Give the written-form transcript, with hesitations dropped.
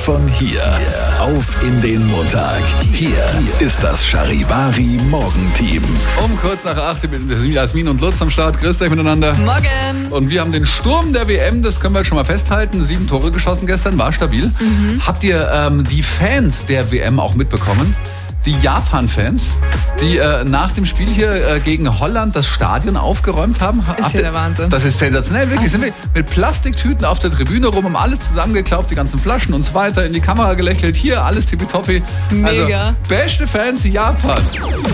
von hier auf in den Montag. Hier ist das Charivari Morgenteam. Um kurz nach 8 mit Jasmin und Lutz am Start. Grüßt euch miteinander. Morgen. Und wir haben den Sturm der WM, das können wir jetzt schon mal festhalten. 7 Tore geschossen gestern, war stabil. Habt ihr die Fans der WM auch mitbekommen? Die Japan-Fans, die nach dem Spiel hier gegen Holland das Stadion aufgeräumt haben. Ist ja der Wahnsinn. Das ist sensationell, wirklich. Sind wir mit Plastiktüten auf der Tribüne rum, haben alles zusammengeklaubt, die ganzen Flaschen und so weiter, in die Kamera gelächelt. Hier, alles tippitoppi. Mega. Also, beste Fans Japan.